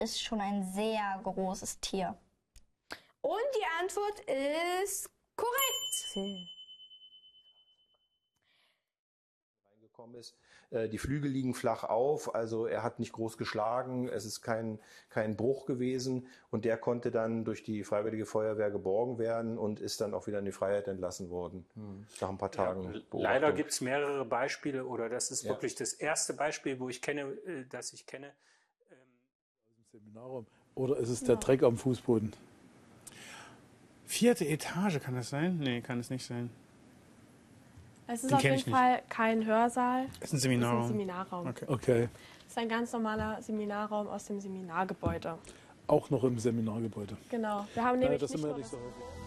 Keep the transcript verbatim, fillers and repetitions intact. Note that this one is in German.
ist schon ein sehr großes Tier. Und die Antwort ist korrekt. Ist. Die Flügel liegen flach auf, also er hat nicht groß geschlagen, es ist kein, kein Bruch gewesen und der konnte dann durch die Freiwillige Feuerwehr geborgen werden und ist dann auch wieder in die Freiheit entlassen worden, hm. nach ein paar Tagen. Ja, leider gibt es mehrere Beispiele oder das ist ja. wirklich das erste Beispiel, wo ich kenne, das ich kenne. Aus dem Seminarraum. Oder ist es der ja. Dreck am Fußboden? Vierte Etage, kann das sein? Nee, kann es nicht sein. Es ist auf jeden Fall kein Hörsaal. Es ist ein Seminarraum. Es ist ein Seminarraum. Okay. okay. Es ist ein ganz normaler Seminarraum aus dem Seminargebäude. Auch noch im Seminargebäude. Genau. Wir haben nämlich Nein, das nicht immer nur nicht so häufig.